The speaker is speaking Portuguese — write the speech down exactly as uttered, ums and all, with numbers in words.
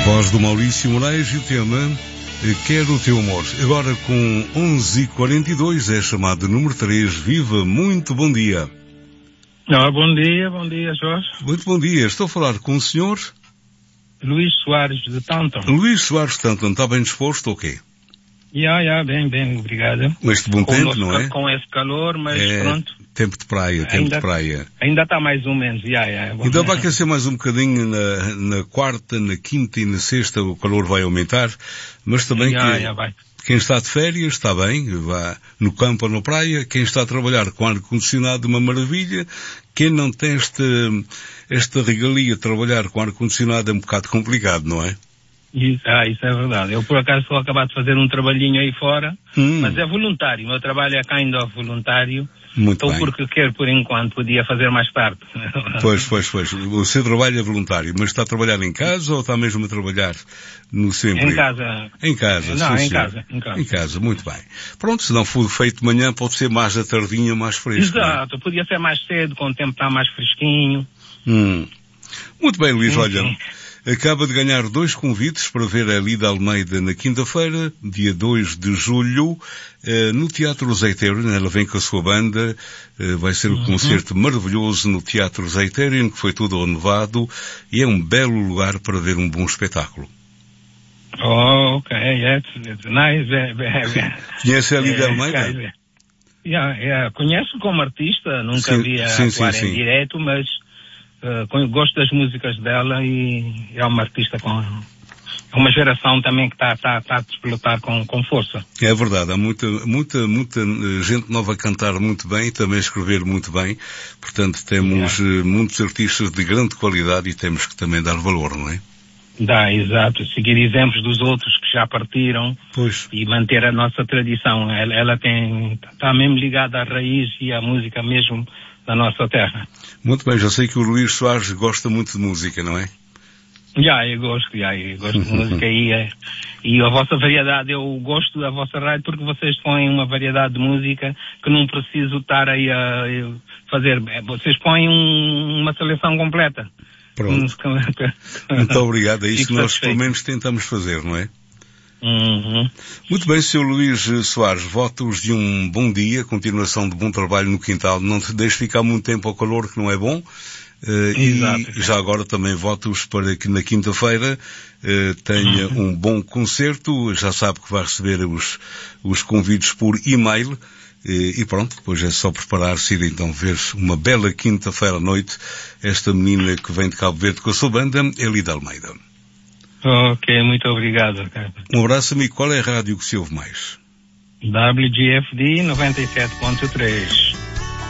Voz do Maurício Moraes e o tema Quero o Teu Amor. Agora com onze e quarenta e dois é chamado número três. Viva, muito bom dia. Ah, bom dia, bom dia, Jorge. Muito bom dia. Estou a falar com o senhor Luís Soares de Taunton. Luís Soares de Taunton. Está bem disposto ou quê? Já, yeah, já, yeah, bem, bem, obrigado. Com este bom com tempo, nosso, não é? Com esse calor, mas é, pronto. Tempo de praia, tempo ainda, de praia. Ainda está mais ou menos, já, yeah, já. Yeah, então vai aquecer mais um bocadinho na, na quarta, na quinta e na sexta, o calor vai aumentar, mas também yeah, que... yeah, vai. Quem está de férias está bem, vá no campo ou na praia. Quem está a trabalhar com ar-condicionado, uma maravilha. Quem não tem esta, esta regalia de trabalhar com ar-condicionado é um bocado complicado, não é? Isso, ah, isso é verdade. Eu por acaso estou a acabar de fazer um trabalhinho aí fora, hum. mas é voluntário. O meu trabalho é kind of voluntário. Muito Ou bem. porque quero por enquanto, podia fazer mais tarde. Pois, pois, pois. O seu trabalho é voluntário, mas está a trabalhar em casa ou está mesmo a trabalhar no seu emprego? Em casa. Em casa, Não, sim, em sim. casa, em casa. Em casa, muito bem. Pronto, se não for feito de manhã, pode ser mais à tardinha, mais fresco. Exato, podia ser mais cedo, com o tempo está mais fresquinho. Hum. Muito bem, Luís, sim, olha... Sim. Acaba de ganhar dois convites para ver a Lida Almeida na quinta-feira, dia dois de julho, no Teatro Zeiterion. Ela vem com a sua banda, vai ser um uhum. concerto maravilhoso no Teatro Zeiterion, que foi tudo renovado, e é um belo lugar para ver um bom espetáculo. Oh, ok, it's, it's nice. Conhece a Lida Almeida? Yeah, yeah. Conheço como artista, nunca sim, vi a sim, atuar sim, em sim. direto, mas Uh, gosto das músicas dela e é uma artista com é uma geração também que está tá, tá a explotar com, com força. É verdade, há muita, muita, muita gente nova a cantar muito bem e também a escrever muito bem, portanto temos yeah. muitos artistas de grande qualidade e temos que também dar valor, não é? Dá, exato, seguir exemplos dos outros que já partiram pois. E manter a nossa tradição. Ela, ela tem, está mesmo ligada à raiz e à música mesmo da nossa terra. Muito bem, já sei que o Luís Soares gosta muito de música, não é? Já, eu gosto, já, eu gosto de música e, e a vossa variedade, eu gosto da vossa rádio porque vocês põem uma variedade de música que não preciso estar aí a fazer, vocês põem um, uma seleção completa. Pronto. Muito obrigado, é isso que nós pelo menos tentamos fazer, não é? Uhum. Muito bem, senhor Luís Soares, votos de um bom dia, continuação de bom trabalho no quintal, não te deixe ficar muito tempo ao calor que não é bom, uh, Exato. E já agora também votos para que na quinta-feira uh, tenha uhum. um bom concerto, já sabe que vai receber os, os convites por e-mail, uh, e pronto, depois é só preparar-se e então ver uma bela quinta-feira à noite, esta menina que vem de Cabo Verde com a sua banda, Lida Almeida. Ok, muito obrigado, cara. Um abraço, amigo. Qual é a rádio que se ouve mais? W G F D noventa e sete ponto três.